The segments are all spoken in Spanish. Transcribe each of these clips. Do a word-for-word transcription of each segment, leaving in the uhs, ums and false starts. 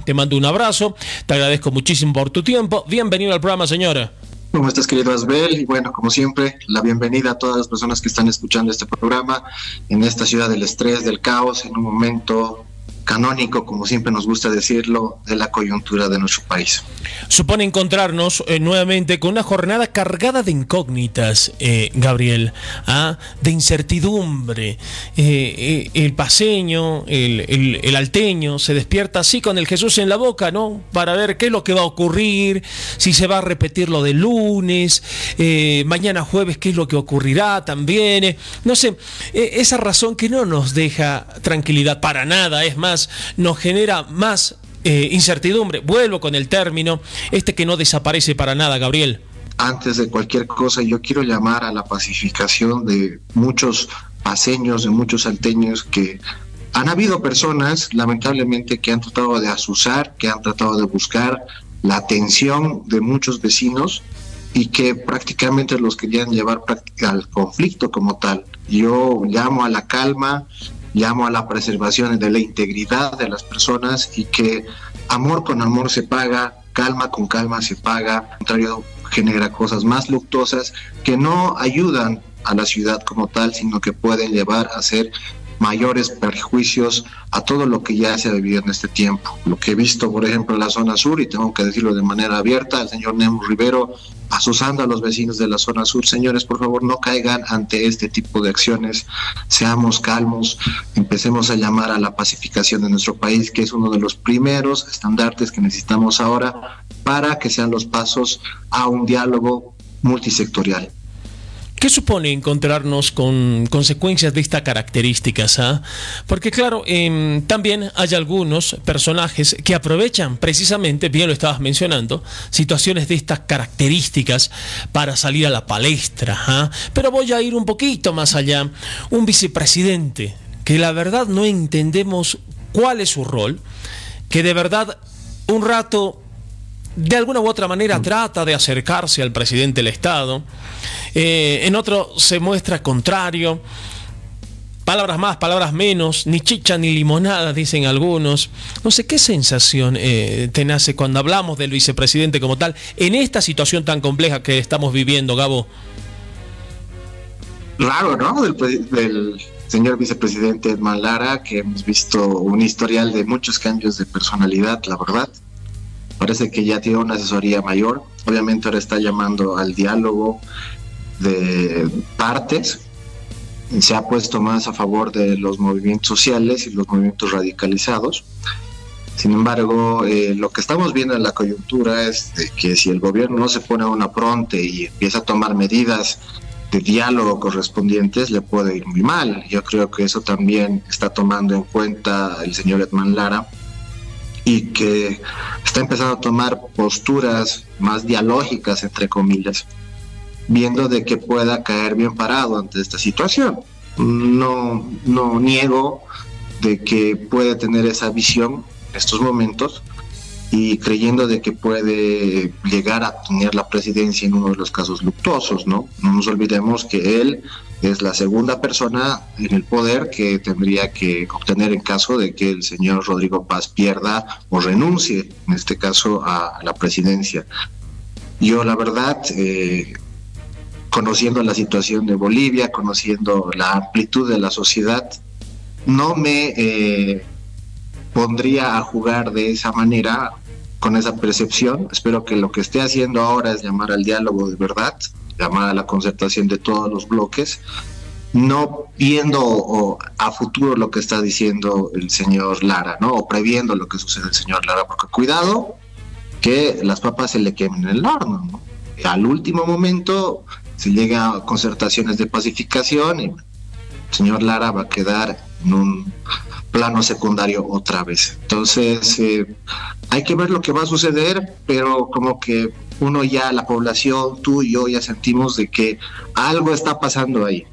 Te mando un abrazo, te agradezco muchísimo por tu tiempo. Bienvenido al programa, señora. ¿Cómo estás, querido Asbel? Y bueno, como siempre, la bienvenida a todas las personas que están escuchando este programa en esta ciudad del estrés, del caos, en un momento canónico, como siempre nos gusta decirlo, de la coyuntura de nuestro país. Supone encontrarnos eh, nuevamente con una jornada cargada de incógnitas, eh, Gabriel, ¿ah? de incertidumbre. Eh, eh, el paceño, el, el, el alteño se despierta así con el Jesús en la boca, ¿no? Para ver qué es lo que va a ocurrir, si se va a repetir lo del lunes, eh, mañana jueves qué es lo que ocurrirá también. Eh, no sé, eh, esa razón que no nos deja tranquilidad para nada, es más, nos genera más eh, incertidumbre. Vuelvo con el término, este que no desaparece para nada, Gabriel. Antes de cualquier cosa, yo quiero llamar a la pacificación de muchos paceños, de muchos salteños, que han habido personas, lamentablemente, que han tratado de azuzar, que han tratado de buscar la atención de muchos vecinos y que prácticamente los querían llevar al conflicto como tal. Yo llamo a la calma, llamo a la preservación de la integridad de las personas y que amor con amor se paga, calma con calma se paga, al contrario genera cosas más luctuosas que no ayudan a la ciudad como tal, sino que pueden llevar a ser mayores perjuicios a todo lo que ya se ha vivido en este tiempo. Lo que he visto, por ejemplo, en la zona sur, y tengo que decirlo de manera abierta, el señor Nemo Rivero azuzando a los vecinos de la zona sur. Señores, por favor, no caigan ante este tipo de acciones, seamos calmos, empecemos a llamar a la pacificación de nuestro país, que es uno de los primeros estandartes que necesitamos ahora para que sean los pasos a un diálogo multisectorial. ¿Qué supone encontrarnos con consecuencias de estas características? ¿Ah? Porque claro, eh, también hay algunos personajes que aprovechan precisamente, bien lo estabas mencionando, situaciones de estas características para salir a la palestra. ¿Ah? Pero voy a ir un poquito más allá. Un vicepresidente que la verdad no entendemos cuál es su rol, que de verdad un rato de alguna u otra manera trata de acercarse al presidente del Estado, eh, en otro se muestra contrario, palabras más, palabras menos, ni chicha ni limonada, dicen algunos. No sé, ¿qué sensación eh, te nace cuando hablamos del vicepresidente como tal, en esta situación tan compleja que estamos viviendo, Gabo? Raro, ¿no? Del, del señor vicepresidente Edman Lara, que hemos visto un historial de muchos cambios de personalidad, la verdad. Parece que ya tiene una asesoría mayor. Obviamente ahora está llamando al diálogo de partes. Se ha puesto más a favor de los movimientos sociales y los movimientos radicalizados. Sin embargo, eh, lo que estamos viendo en la coyuntura es de que si el gobierno no se pone a una fronte y empieza a tomar medidas de diálogo correspondientes, le puede ir muy mal. Yo creo que eso también está tomando en cuenta el señor Edman Lara, y que está empezando a tomar posturas más dialógicas, entre comillas, viendo de que pueda caer bien parado ante esta situación. No, no niego de que puede tener esa visión en estos momentos y creyendo de que puede llegar a tener la presidencia en uno de los casos luctuosos, ¿no? No nos olvidemos que él es la segunda persona en el poder que tendría que obtener en caso de que el señor Rodrigo Paz pierda o renuncie, en este caso, a la presidencia. Yo, la verdad, eh, conociendo la situación de Bolivia, conociendo la amplitud de la sociedad, no me eh, pondría a jugar de esa manera, con esa percepción. Espero que lo que esté haciendo ahora es llamar al diálogo de verdad, llamar a la concertación de todos los bloques, no viendo o, a futuro lo que está diciendo el señor Lara, ¿no? O previendo lo que sucede el señor Lara, porque cuidado que las papas se le quemen en el horno, ¿no? Al último momento se llega a concertaciones de pacificación y el señor Lara va a quedar en un plano secundario otra vez. Entonces eh, hay que ver lo que va a suceder, pero como que uno ya, la población, tú y yo ya sentimos de que algo está pasando ahí.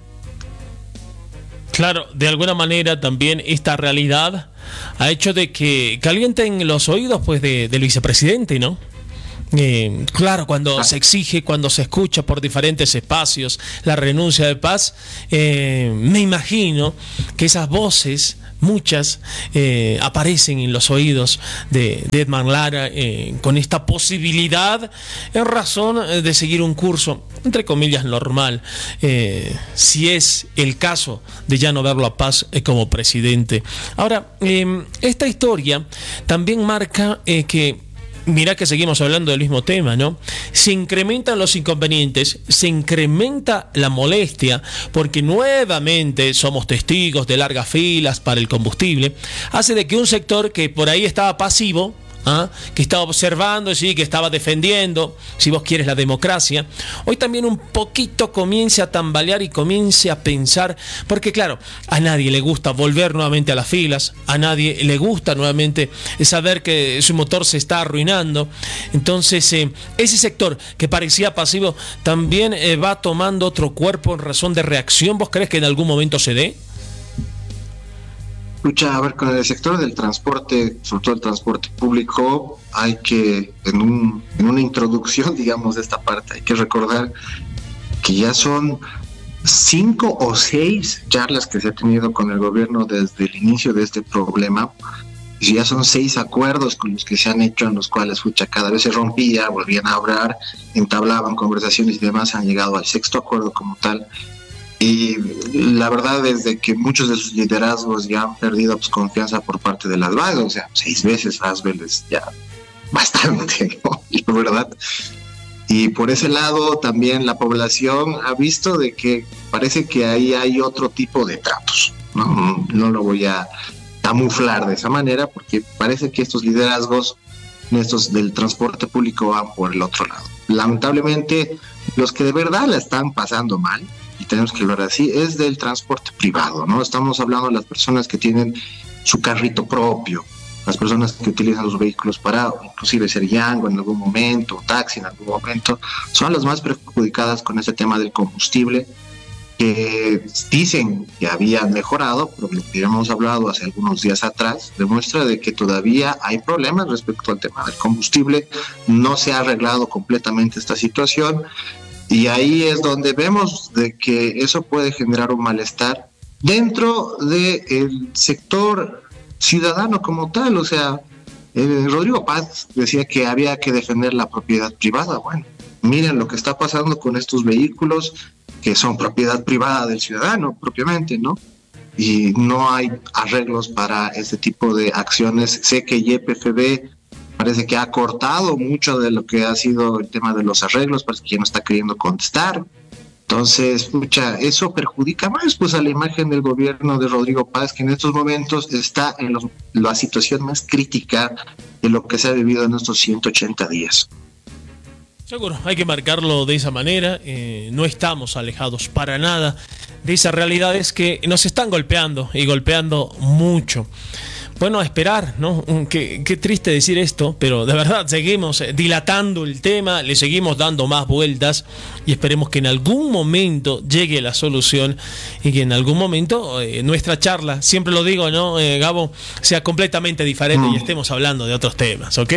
Claro, de alguna manera también esta realidad ha hecho de que calienten los oídos pues de, del vicepresidente, ¿no? Eh, claro, cuando ah. se exige, cuando se escucha por diferentes espacios la renuncia de Paz, eh, me imagino que esas voces muchas eh, aparecen en los oídos de, de Edmar Lara eh, con esta posibilidad en razón de seguir un curso, entre comillas, normal, eh, si es el caso de ya no verlo a Paz eh, como presidente. Ahora, eh, esta historia también marca eh, que mira que seguimos hablando del mismo tema, ¿no? Se incrementan los inconvenientes, se incrementa la molestia, porque nuevamente somos testigos de largas filas para el combustible, hace de que un sector que por ahí estaba pasivo, ¿ah? que estaba observando, sí, que estaba defendiendo, si vos quieres, la democracia, hoy también un poquito comience a tambalear y comience a pensar, porque claro, a nadie le gusta volver nuevamente a las filas, a nadie le gusta nuevamente saber que su motor se está arruinando. Entonces eh, ese sector que parecía pasivo también eh, va tomando otro cuerpo en razón de reacción. ¿Vos crees que en algún momento se dé? Escucha, a ver, con el sector del transporte, sobre todo el transporte público, hay que, en, un, en una introducción, digamos, de esta parte, hay que recordar que ya son cinco o seis charlas que se ha tenido con el gobierno desde el inicio de este problema, y ya son seis acuerdos con los que se han hecho, en los cuales, escucha, cada vez se rompía, volvían a hablar, entablaban conversaciones y demás, han llegado al sexto acuerdo como tal. Y la verdad es de que muchos de sus liderazgos ya han perdido pues, confianza por parte de las bases, o sea, seis veces Asbel es ya bastante, ¿no? La verdad. Y por ese lado también la población ha visto de que parece que ahí hay otro tipo de tratos, ¿no? No lo voy a camuflar de esa manera, porque parece que estos liderazgos, estos del transporte público, van por el otro lado. Lamentablemente, los que de verdad la están pasando mal, y tenemos que hablar así, es del transporte privado, ¿no? Estamos hablando de las personas que tienen su carrito propio, las personas que utilizan los vehículos para inclusive ser Yango en algún momento, taxi en algún momento, son las más perjudicadas con este tema del combustible, que dicen que habían mejorado, pero lo que hemos hablado hace algunos días atrás demuestra de que todavía hay problemas respecto al tema del combustible, no se ha arreglado completamente esta situación. Y ahí es donde vemos de que eso puede generar un malestar dentro del sector ciudadano como tal. O sea, eh, Rodrigo Paz decía que había que defender la propiedad privada. Bueno, miren lo que está pasando con estos vehículos que son propiedad privada del ciudadano propiamente, ¿no? Y no hay arreglos para este tipo de acciones. Sé que Y P F B parece que ha cortado mucho de lo que ha sido el tema de los arreglos, parece que ya no está queriendo contestar. Entonces, pucha, eso perjudica más pues a la imagen del gobierno de Rodrigo Paz, que en estos momentos está en los, la situación más crítica de lo que se ha vivido en estos ciento ochenta días. Seguro, hay que marcarlo de esa manera, eh, no estamos alejados para nada de esas realidades que nos están golpeando y golpeando mucho. Bueno, a esperar, ¿no? Qué, qué triste decir esto, pero de verdad seguimos dilatando el tema, le seguimos dando más vueltas y esperemos que en algún momento llegue la solución y que en algún momento eh, nuestra charla, siempre lo digo, ¿no, eh, Gabo? Sea completamente diferente mm. y estemos hablando de otros temas, ¿ok?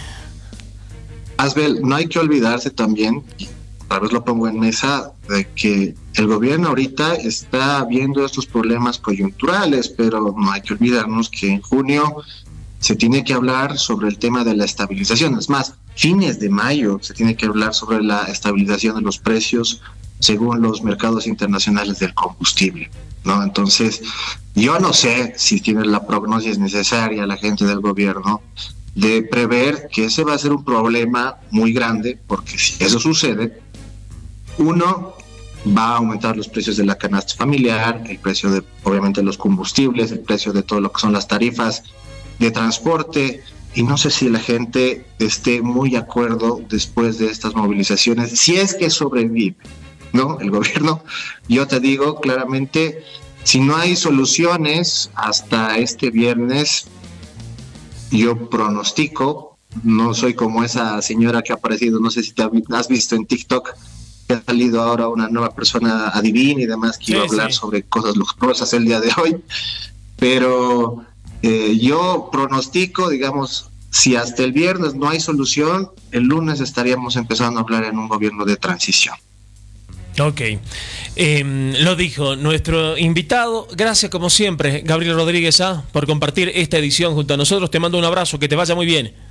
Asbel, no hay que olvidarse también, y tal vez lo pongo en mesa, de que el gobierno ahorita está viendo estos problemas coyunturales, pero no hay que olvidarnos que en junio se tiene que hablar sobre el tema de la estabilización. Es más, fines de mayo se tiene que hablar sobre la estabilización de los precios según los mercados internacionales del combustible, ¿no? Entonces, yo no sé si tiene la prognosis necesaria la gente del gobierno de prever que ese va a ser un problema muy grande, porque si eso sucede, uno, va a aumentar los precios de la canasta familiar, el precio de, obviamente, los combustibles, el precio de todo lo que son las tarifas de transporte, y no sé si la gente esté muy de acuerdo después de estas movilizaciones, si es que sobrevive, ¿no? El gobierno, yo te digo claramente, si no hay soluciones hasta este viernes, yo pronostico, no soy como esa señora que ha aparecido, no sé si te has visto en TikTok, que ha salido ahora una nueva persona adivina y demás, que sí, iba a hablar sí. sobre cosas luctuosas el día de hoy, pero eh, yo pronostico, digamos, si hasta el viernes no hay solución, el lunes estaríamos empezando a hablar en un gobierno de transición. Ok, eh, lo dijo nuestro invitado. Gracias como siempre, Gabriel Rodríguez, ¿ah? por compartir esta edición junto a nosotros. Te mando un abrazo, que te vaya muy bien.